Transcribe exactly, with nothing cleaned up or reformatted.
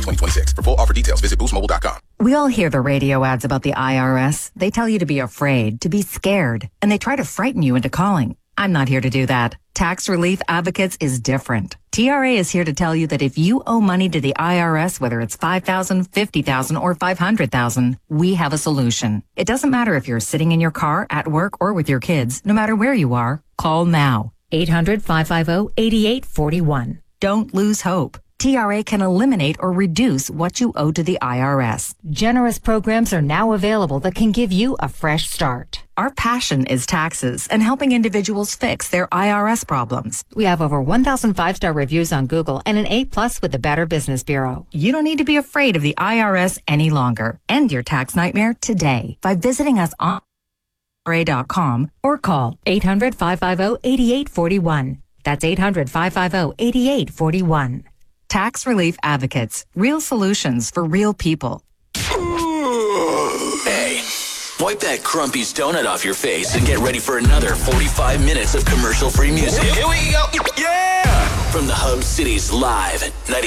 twenty twenty-six. For full offer details, visit boost mobile dot com. We all hear the radio ads about the I R S. They tell you to be afraid, to be scared, and they try to frighten you into calling. I'm not here to do that. Tax Relief Advocates is different. T R A is here to tell you that if you owe money to the I R S, whether it's five thousand dollars, fifty thousand dollars, or five hundred thousand dollars, we have a solution. It doesn't matter if you're sitting in your car, at work, or with your kids. No matter where you are, call now. eight hundred, five five zero, eight eight four one. Don't lose hope. T R A can eliminate or reduce what you owe to the I R S. Generous programs are now available that can give you a fresh start. Our passion is taxes and helping individuals fix their I R S problems. We have over one thousand five-star reviews on Google and an A plus with the Better Business Bureau. You don't need to be afraid of the I R S any longer. End your tax nightmare today by visiting us on I R A dot com or call eight hundred, five five zero, eight eight four one. That's eight hundred, five five zero, eight eight four one. Tax Relief Advocates. Real solutions for real people. Hey, wipe that Crumpy's donut off your face and get ready for another forty-five minutes of commercial-free music. Here we go. Yeah! From the Hub Cities Live ninety